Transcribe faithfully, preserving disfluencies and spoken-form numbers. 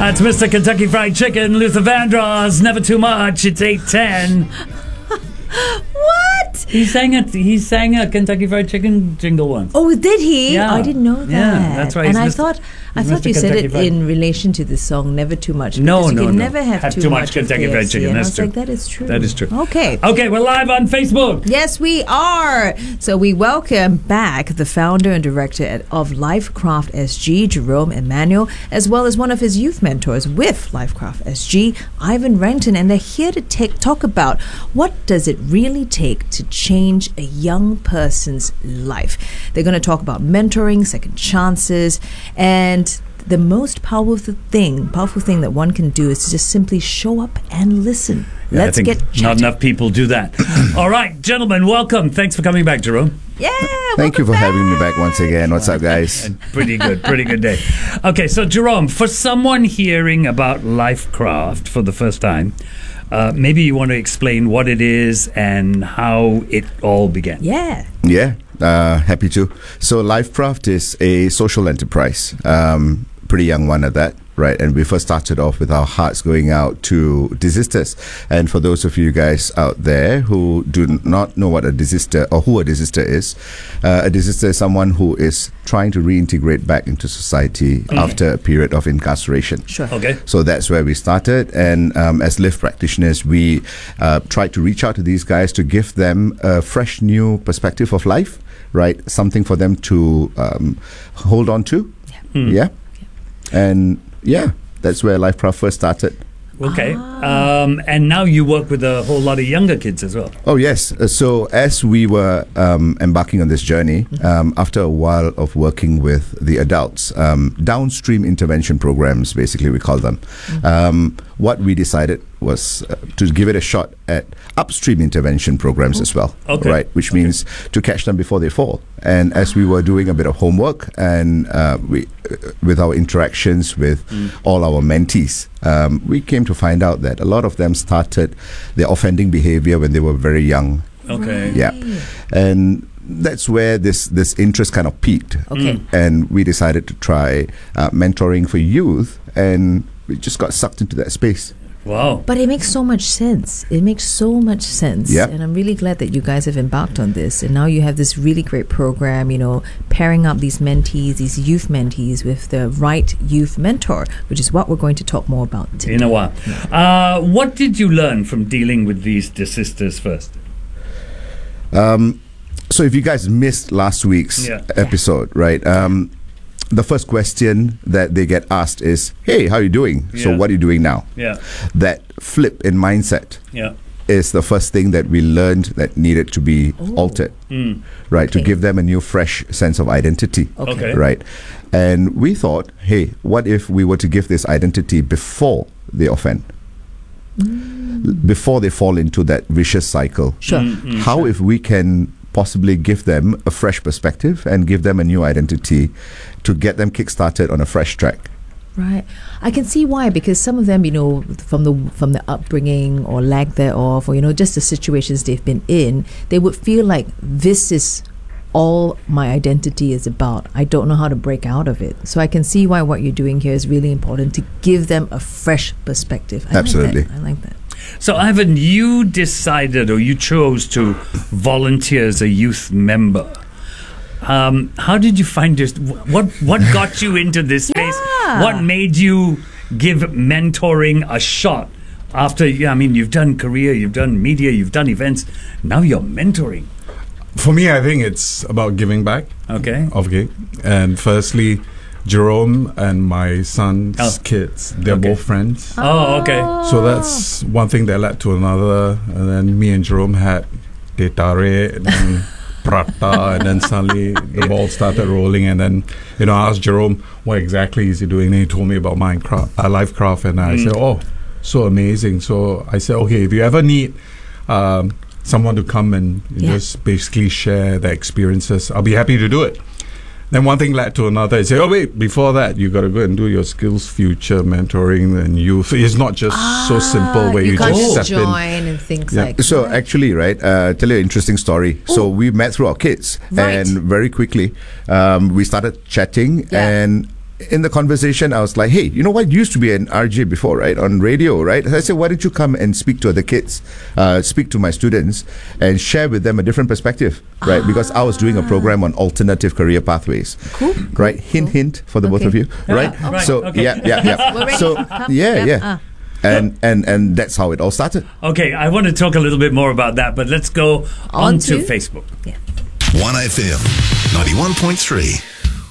That's Mister Kentucky Fried Chicken, Luther Vandross. Never too much. It's eight ten. What? He sang it. He sang a Kentucky Fried Chicken jingle once. Oh, did he? Yeah. I didn't know that. Yeah, that's right. And He's I Mister thought, I he's thought Mister you said Kentucky it Fried. in relation to the song "Never Too Much." No, because you no, can no. never have, Have too, too much much Kentucky of Fried K F C. Chicken, And that's I was true. like, that is true. That is true. Okay. Okay, we're live on Facebook. Yes, we are. So we welcome back the founder and director of Lifecraft S G, Jerome Emmanuel, as well as one of his youth mentors with Lifecraft S G, Ivan Renton, and they're here to take, talk about what does it really take to change a young person's life. They're going to talk about mentoring, second chances, and the most powerful thing, powerful thing that one can do is to just simply show up and listen. Yeah, Let's I think get not chatting. enough people do that. All right, gentlemen, welcome. Thanks for coming back, Jerome. Yeah, Thank you for having me back once again. What's up, guys? Pretty good, pretty good day. Okay, so Jerome, for someone hearing about Lifecraft for the first time, uh, maybe you want to explain what it is and how it all began. Yeah. Yeah, uh, happy to. So Lifecraft is a social enterprise, um, pretty young one at that, right? And we first started off with our hearts going out to desisters. And for those of you guys out there who do not know what a desister or who a desister is, uh, a desister is someone who is trying to reintegrate back into society Okay. after a period of incarceration. Sure. Okay. So that's where we started. And um, as L I F practitioners, we uh, tried to reach out to these guys to give them a fresh new perspective of life, right? Something for them to um, hold on to. Hmm. Yeah. And yeah, that's where Lifecraft first started. Okay. Um, and now you work with a whole lot of younger kids as well. Oh, yes. Uh, So as we were um, embarking on this journey, um, after a while of working with the adults, um, downstream intervention programs, basically we call them, um, what we decided was uh, to give it a shot at upstream intervention programs as well, Okay. right? Which means to catch them before they fall. And as we were doing a bit of homework and uh, we, uh, with our interactions with all our mentees, um, we came to find out that a lot of them started their offending behavior when they were very young. Okay. Yeah. And that's where this, this interest kind of peaked. Okay. And we decided to try uh, mentoring for youth, and we just got sucked into that space. Wow. But it makes so much sense. It makes so much sense. Yep. And I'm really glad that you guys have embarked on this. And now you have this really great program, you know, pairing up these mentees, these youth mentees with the right youth mentor, which is what we're going to talk more about today. In a while. Uh, what did you learn from dealing with these desisters first? Um, so if you guys missed last week's Yeah. episode, right? Um, the first question that they get asked is, "Hey, how are you doing? So Yeah. what are you doing now?" Yeah. That flip in mindset Yeah. is the first thing that we learned that needed to be Oh. altered, Mm. right? To Okay. give them a new, fresh sense of identity. Okay. Right. And we thought, hey, what if we were to give this identity before they offend? Mm. Before they fall into that vicious cycle. Sure. Mm, mm, How sure. if we can possibly give them a fresh perspective and give them a new identity to get them kick-started on a fresh track? Right. I can see why, because some of them, you know, from the from the upbringing or lack thereof, or, you know, just the situations they've been in, they would feel like this is all my identity is about. I don't know how to break out of it. So I can see why what you're doing here is really important, to give them a fresh perspective. I Absolutely. Like that. I like that. So, Ivan, you decided or you chose to volunteer as a youth member. Um, how did you find this? What what got you into this space? Yeah. What made you give mentoring a shot? After, yeah, I mean, you've done career, you've done media, you've done events. Now you're mentoring. For me, I think it's about giving back. Okay. Okay. And firstly, Jerome and my son's Oh. kids, they're Okay. both friends. Oh, okay. So that's one thing that led to another. And then me and Jerome had teh tarik and then prata, and then suddenly the ball started rolling. And then, you know, I asked Jerome, what exactly is he doing? And he told me about Minecraft, uh, Lifecraft. And I Mm. said, oh, so amazing. So I said, okay, if you ever need um, someone to come and Yeah. just basically share their experiences, I'll be happy to do it. Then one thing led to another. I say, oh wait, before that, you got to go and do your skills future mentoring and youth. It's not just so simple where you, you can't just just step in. join and things Yeah. like So that. actually, right, uh, tell you an interesting story. So we met through our kids, Right. and very quickly um, we started chatting, Yeah. and in the conversation, I was like, hey, you know what? You used to be an R J before, right? On radio, right? I said, why don't you come and speak to other kids, uh, speak to my students and share with them a different perspective, right? Ah. Because I was doing a program on alternative career pathways, Cool. right? Hint, cool. hint for the both Okay. of you, right? Ah, right, So, okay. yeah, yeah, yeah. We're ready. So, Come. yeah, Yep. yeah. Ah. And, and, and that's how it all started. Okay, I want to talk a little bit more about that, but let's go On onto to- Facebook. Yeah. one F M ninety-one point three.